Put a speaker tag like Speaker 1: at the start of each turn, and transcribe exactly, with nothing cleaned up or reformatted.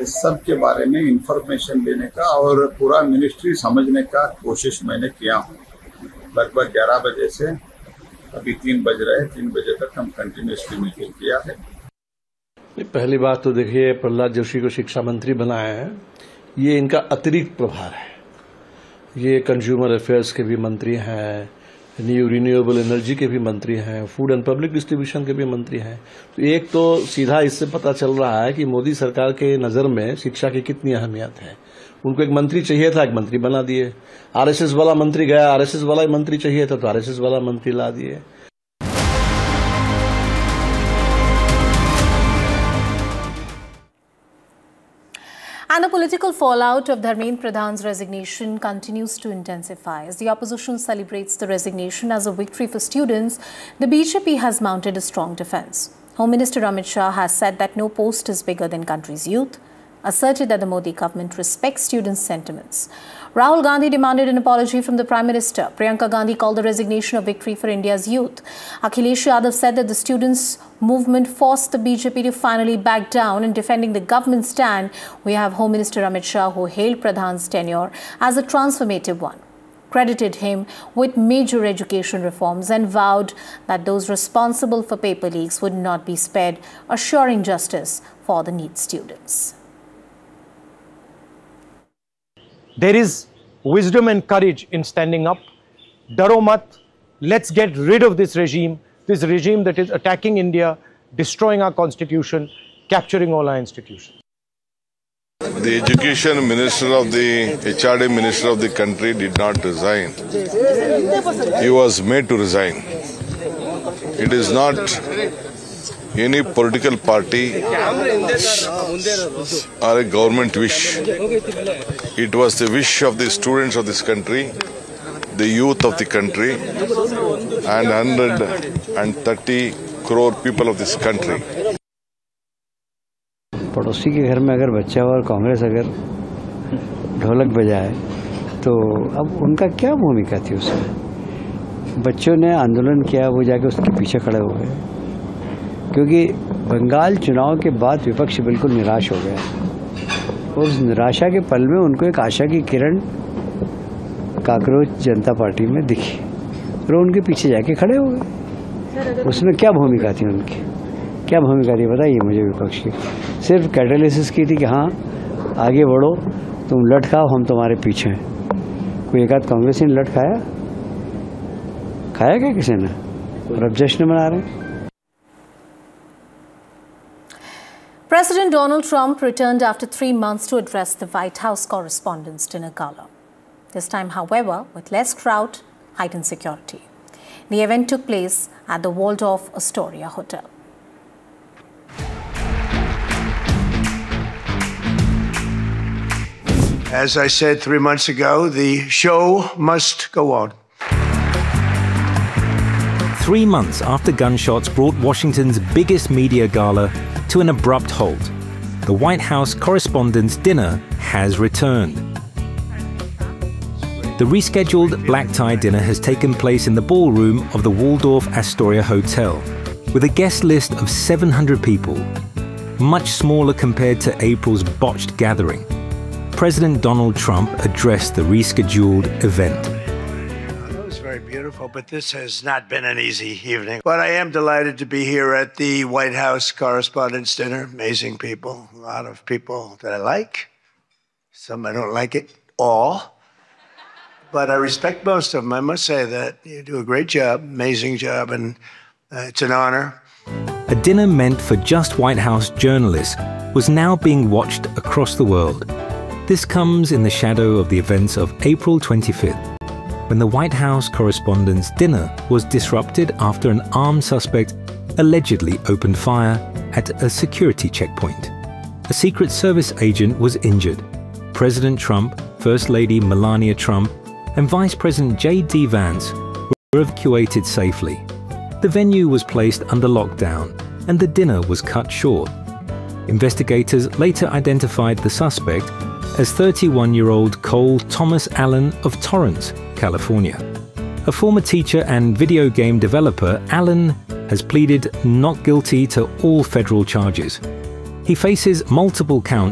Speaker 1: इस सब के बारे में इंफॉर्मेशन देने का और पूरा मिनिस्ट्री समझने का कोशिश मैंने किया हूँ। लगभग ग्यारह बजे से अभी तीन बज रहे हैं, तीन बजे तक हम कंटिन्यूसली मीटिंग किया है।
Speaker 2: पहली बात तो देखिए, प्रहलाद जोशी को शिक्षा मंत्री बनाया है, ये इनका अतिरिक्त प्रभार है। ये कंज्यूमर अफेयर्स के भी मंत्री हैं, न्यू रिन्यूएबल एनर्जी के भी मंत्री हैं, फूड एंड पब्लिक डिस्ट्रीब्यूशन के भी मंत्री हैं। तो एक तो सीधा इससे पता चल रहा है कि मोदी सरकार के नज़र में शिक्षा की कितनी अहमियत है। उनको एक मंत्री चाहिए था, एक मंत्री बना दिए। आरएसएस वाला मंत्री गया, आरएसएस वाला मंत्री चाहिए था तो आरएसएस वाला मंत्री ला दिए।
Speaker 3: And the political fallout of Dharmendra Pradhan's resignation continues to intensify. As the opposition celebrates the resignation as a victory for students, the B J P has mounted a strong defense. Home Minister Amit Shah has said that no post is bigger than country's youth, asserted that the Modi government respects students' sentiments. Rahul Gandhi demanded an apology from the Prime Minister. Priyanka Gandhi called the resignation a victory for India's youth. Akhilesh Yadav said that the students' movement forced the B J P to finally back down. In defending the government's stand, we have Home Minister Amit Shah, who hailed Pradhan's tenure as a transformative one, credited him with major education reforms and vowed that those responsible for paper leaks would not be spared, assuring justice for the NEET students.
Speaker 4: There is wisdom and courage in standing up. Daro mat, let's get rid of this regime, this regime that is attacking India, destroying our constitution, capturing all our institutions.
Speaker 5: The education minister of the H R D minister of the country did not resign. He was made to resign. It is not any political party or a government wish. It was the wish of the students of this country, the youth of the country, and one hundred thirty crore people of this country.
Speaker 6: पड़ोसी के घर में अगर बच्चा और कांग्रेस अगर ढोलक बजाए तो अब उनका क्या भूमिका थी उसमें? बच्चों ने आंदोलन किया, वो जाके उसके पीछे खड़े हो गए, क्योंकि बंगाल चुनाव के बाद विपक्ष बिल्कुल निराश हो गया और उस निराशा के पल में उनको एक आशा की किरण काकरोच जनता पार्टी में दिखी और उनके पीछे जाके खड़े हो गए। उसमें क्या भूमिका थी उनकी, क्या भूमिका थी बताइए मुझे विपक्ष की? सिर्फ कैटालिसिस की थी कि हाँ आगे बढ़ो, तुम लट खाओ, हम तुम्हारे पीछे हैं। कोई एक आध कांग्रेसी ने लट खाया खाया क्या किसी ने? और अब जश्न मना रहे हैं।
Speaker 3: President Donald Trump returned after three months to address the White House Correspondents' Dinner Gala. This time, however, with less crowd, heightened security. The event took place at the Waldorf Astoria Hotel.
Speaker 7: As I said three months ago, the show must go on.
Speaker 8: Three months after gunshots brought Washington's biggest media gala to an abrupt halt, the White House Correspondents' Dinner has returned. The rescheduled black tie dinner has taken place in the ballroom of the Waldorf Astoria Hotel, with a guest list of seven hundred people, much smaller compared to April's botched gathering. President Donald Trump addressed the rescheduled event.
Speaker 7: That was very beautiful, but this has not been an easy evening. But I am delighted to be here at the White House Correspondents' Dinner. Amazing people, a lot of people that I like. Some I don't like it all. But I respect most of them. I must say that you do a great job, amazing job, and uh, it's an honor.
Speaker 8: A dinner meant for just White House journalists was now being watched across the world. This comes in the shadow of the events of April twenty-fifth, when the White House Correspondents' Dinner was disrupted after an armed suspect allegedly opened fire at a security checkpoint. A Secret Service agent was injured. President Trump, First Lady Melania Trump, and Vice President J D Vance were evacuated safely. The venue was placed under lockdown and the dinner was cut short. Investigators later identified the suspect as thirty-one-year-old Cole Thomas Allen of Torrance, California. A former teacher and video game developer, Allen has pleaded not guilty to all federal charges. He faces multiple counts